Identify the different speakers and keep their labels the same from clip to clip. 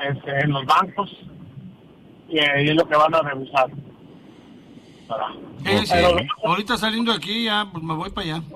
Speaker 1: en los bancos, y ahí es lo que van a revisar.
Speaker 2: Sí, ahorita saliendo de aquí ya, pues me voy para allá.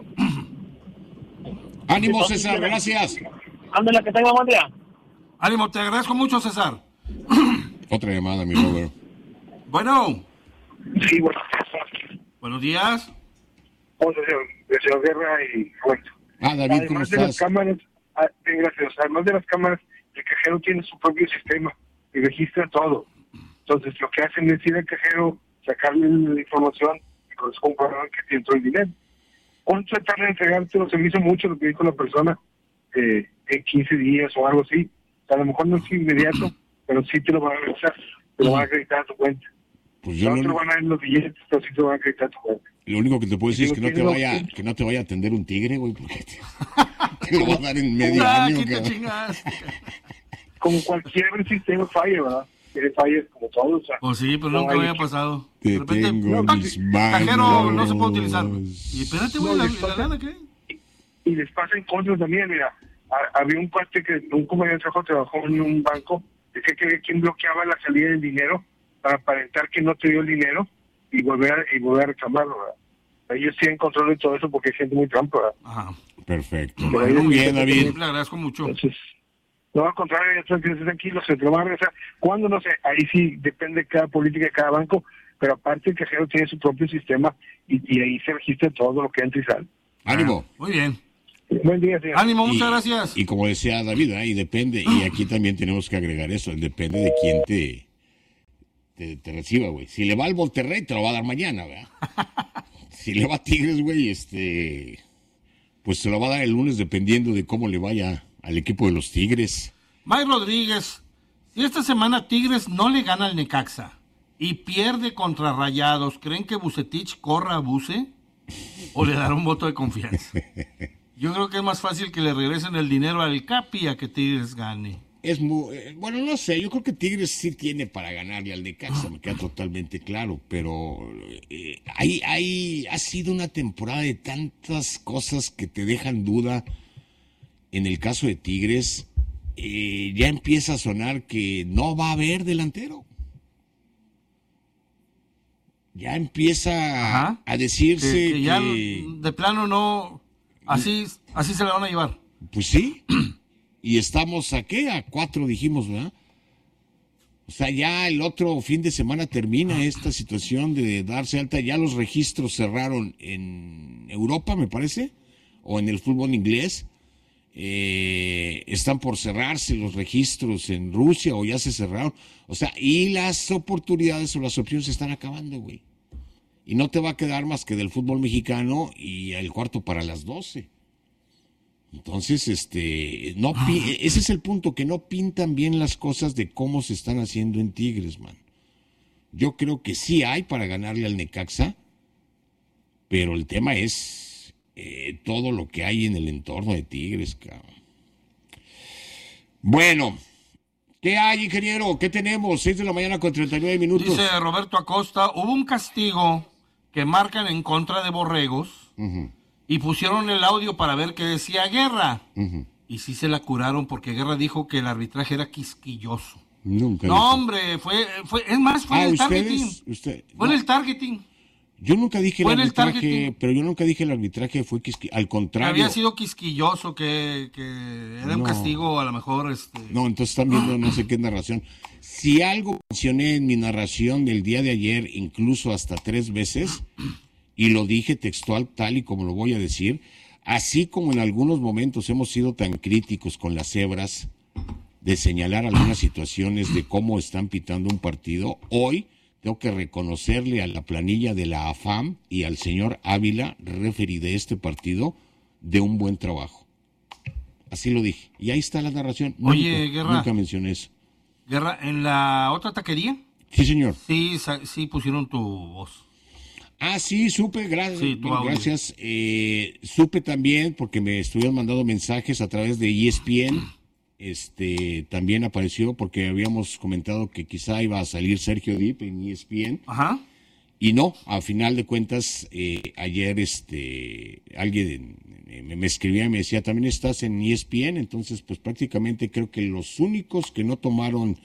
Speaker 3: Ánimo, César, gracias.
Speaker 1: Ándale, que tenga buen día.
Speaker 2: Ánimo, te agradezco mucho, César.
Speaker 3: Otra llamada, mi Robert.
Speaker 2: Bueno.
Speaker 1: Sí, bueno.
Speaker 2: Buenos días.
Speaker 1: Hola, señor Guerra y Fuerza.
Speaker 3: David, ¿cómo estás?
Speaker 1: Las cámaras, gracias. Además de las cámaras, el cajero tiene su propio sistema y registra todo. Entonces, lo que hacen es ir al cajero, sacarle la información y con eso comprobar que entró el dinero. ¿Cuánto se tarda en entregártelo? Se me hizo mucho lo que dijo la persona, en 15 días o algo así. O sea, a lo mejor no es inmediato, pero sí te lo van a revisar, te lo van a acreditar a tu cuenta.
Speaker 3: Pues
Speaker 1: no te lo van a dar en los billetes, pero sí te lo van a acreditar a tu cuenta.
Speaker 3: Lo único que te puedo decir es que no te vaya a atender un tigre, güey, porque te lo va a dar en medio año.
Speaker 2: ¿Qué te chingas?
Speaker 1: Como cualquier sistema falla, ¿verdad? Tiene fallas como todos. O sea,
Speaker 2: pues sí, pero nunca me había pasado.
Speaker 3: De repente, tengo mis manos.
Speaker 2: Cajero no se puede utilizar. Y espérate, güey, ¿la lana qué?
Speaker 1: Y les pasa en contra también, mira. Había un cuate un compañero de trabajo trabajó en un banco, decía que quien bloqueaba la salida del dinero para aparentar que no te dio el dinero y volver a reclamarlo, ¿verdad? Ellos tienen control de todo eso porque hay gente muy trampa, ¿verdad?
Speaker 2: Ajá.
Speaker 3: Perfecto. Muy bien, David.
Speaker 2: Le agradezco mucho.
Speaker 1: Entonces, no, al contrario, tranquilo, se lo van a regresar. ¿Cuándo? No sé, ahí sí depende de cada política de cada banco, pero aparte el cajero tiene su propio sistema y ahí se registra todo lo que entra y sale.
Speaker 3: Ánimo.
Speaker 2: Muy bien.
Speaker 1: Buen día, señor.
Speaker 2: Ánimo, muchas gracias.
Speaker 3: Y como decía David, y depende, y aquí también tenemos que agregar eso, depende de quién te reciba, güey. Si le va al Monterrey, te lo va a dar mañana, ¿verdad? Si le va a Tigres, güey, pues se lo va a dar el lunes dependiendo de cómo le vaya al equipo de los Tigres.
Speaker 2: Mike Rodríguez, si esta semana Tigres no le gana al Necaxa y pierde contra Rayados, ¿creen que Vucetich corra a Buce o le dará un voto de confianza? Yo creo que es más fácil que le regresen el dinero al Capi a que Tigres gane.
Speaker 3: Es muy, bueno, no sé, yo creo que Tigres sí tiene para ganarle al Necaxa, me queda totalmente claro, pero ha sido una temporada de tantas cosas que te dejan duda. En el caso de Tigres, ya empieza a sonar que no va a haber delantero. Ya empieza a decirse
Speaker 2: que ya de plano no, así se la van a llevar.
Speaker 3: Pues sí. Y estamos a 4 dijimos, ¿verdad? O sea, ya el otro fin de semana termina esta situación de darse alta. Ya los registros cerraron en Europa, me parece, o en el fútbol inglés. Están por cerrarse los registros en Rusia o ya se cerraron. O sea, y las oportunidades o las opciones se están acabando, güey. Y no te va a quedar más que del fútbol mexicano y el cuarto para las 12. Entonces, ese es el punto, que no pintan bien las cosas de cómo se están haciendo en Tigres, man. Yo creo que sí hay para ganarle al Necaxa, pero el tema es todo lo que hay en el entorno de Tigres, cabrón. Bueno, ¿qué hay, ingeniero? ¿Qué tenemos? 6 de la mañana con 39 minutos.
Speaker 2: Dice Roberto Acosta, hubo un castigo que marcan en contra de Borregos. Y pusieron el audio para ver qué decía Guerra. Y sí se la curaron porque Guerra dijo que el arbitraje era quisquilloso.
Speaker 3: Nunca.
Speaker 2: No, hombre, fue en el targeting. Fue en el targeting.
Speaker 3: Yo nunca dije el arbitraje, pero yo nunca dije el arbitraje fue quisquilloso. Al contrario.
Speaker 2: Había sido quisquilloso, que era un castigo a lo mejor.
Speaker 3: No, entonces están viendo no sé qué narración. Si algo mencioné en mi narración del día de ayer, incluso hasta 3 veces... Y lo dije textual, tal y como lo voy a decir, así como en algunos momentos hemos sido tan críticos con las cebras de señalar algunas situaciones de cómo están pitando un partido, hoy tengo que reconocerle a la planilla de la AFAM y al señor Ávila, referí de este partido, de un buen trabajo. Así lo dije. Y ahí está la narración.
Speaker 2: Oye, Guerra.
Speaker 3: Nunca mencioné eso.
Speaker 2: Guerra, ¿en la otra taquería?
Speaker 3: Sí, señor.
Speaker 2: Sí pusieron tu voz.
Speaker 3: Ah, sí, supe, gracias.
Speaker 2: Sí,
Speaker 3: gracias. Supe también, porque me estuvieron mandando mensajes a través de ESPN. También apareció, porque habíamos comentado que quizá iba a salir Sergio Dip en ESPN.
Speaker 2: Ajá.
Speaker 3: Y no, a final de cuentas, ayer alguien me escribía y me decía, también estás en ESPN, entonces pues prácticamente creo que los únicos que no tomaron